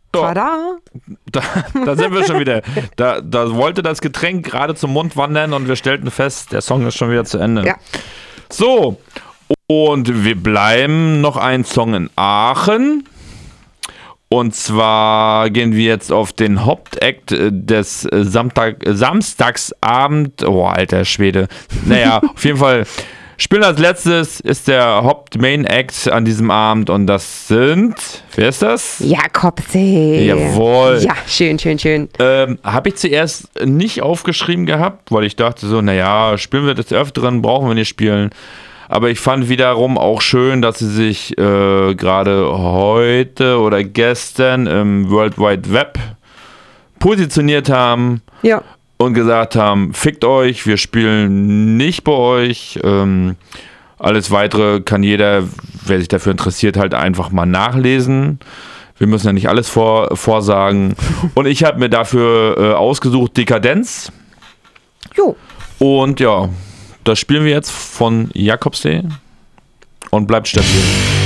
Tada! Da sind wir schon wieder. Da wollte das Getränk gerade zum Mund wandern und wir stellten fest, der Song ist schon wieder zu Ende. Ja. So, und wir bleiben noch einen Song in Aachen. Und zwar gehen wir jetzt auf den Hauptakt des Samstagsabend. Oh, alter Schwede. Naja, auf jeden Fall. Spielen als letztes ist der Haupt-Main-Act an diesem Abend und das sind, wer ist das? Jakobsee. Jawohl. Ja, schön. Habe ich zuerst nicht aufgeschrieben gehabt, weil ich dachte so, naja, spielen wir des Öfteren, brauchen wir nicht spielen. Aber ich fand wiederum auch schön, dass sie sich gerade heute oder gestern im World Wide Web positioniert haben. Ja. Und gesagt haben, fickt euch, wir spielen nicht bei euch. Alles Weitere kann jeder, wer sich dafür interessiert, halt einfach mal nachlesen. Wir müssen ja nicht alles vorsagen. Und ich habe mir dafür ausgesucht Dekadenz. Jo. Und ja, das spielen wir jetzt von Jakobsee und bleibt stabil.